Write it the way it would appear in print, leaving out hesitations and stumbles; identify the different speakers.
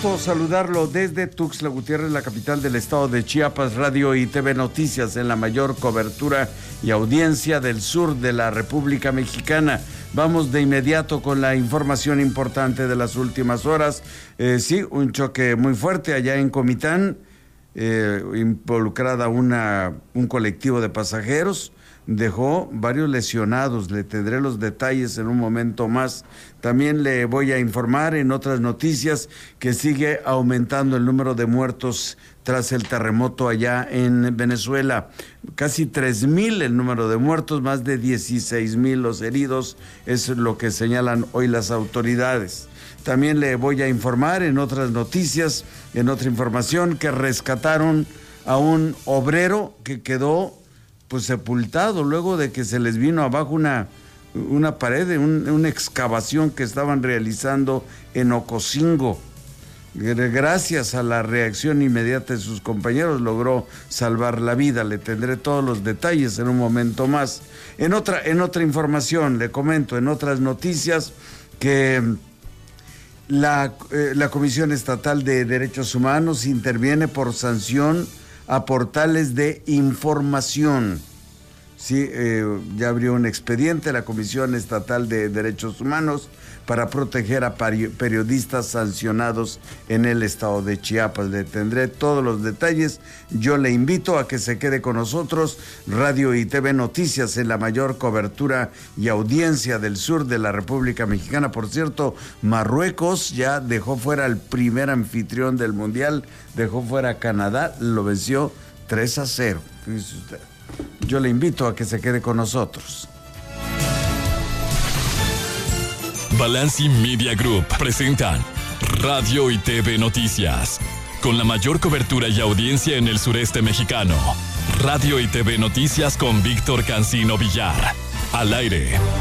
Speaker 1: gusto saludarlo desde Tuxtla Gutiérrez, la capital del estado de Chiapas. Radio y TV Noticias en la mayor cobertura y audiencia del sur de la República Mexicana. Vamos de inmediato con la información importante de las últimas horas. Sí, un choque muy fuerte allá en Comitán, involucrada un colectivo de pasajeros. Dejó varios lesionados. Le tendré los detalles en un momento más. También le voy a informar en otras noticias que sigue aumentando el número de muertos tras el terremoto allá en Venezuela. Casi 3,000 el número de muertos, más de 16,000 los heridos, es lo que señalan hoy las autoridades. También le voy a informar en otras noticias, en otra información, que rescataron a un obrero que quedó sepultado luego de que se les vino abajo una pared, una excavación que estaban realizando en Ocosingo. Gracias a la reacción inmediata de sus compañeros logró salvar la vida. Le tendré todos los detalles en un momento más. En otra información le comento, en otras noticias, que la Comisión Estatal de Derechos Humanos interviene por sanción a portales de información. Sí, ya abrió un expediente la Comisión Estatal de Derechos Humanos para proteger a periodistas sancionados en el estado de Chiapas. Le tendré todos los detalles. Yo le invito a que se quede con nosotros. Radio y TV Noticias en la mayor cobertura y audiencia del sur de la República Mexicana. Por cierto, Marruecos ya dejó fuera al primer anfitrión del Mundial, dejó fuera a Canadá, lo venció 3-0. Fíjese usted. Yo le invito a que se quede con nosotros.
Speaker 2: Balanci Media Group presentan Radio y TV Noticias, con la mayor cobertura y audiencia en el sureste mexicano. Radio y TV Noticias con Víctor Cancino Villar. Al aire.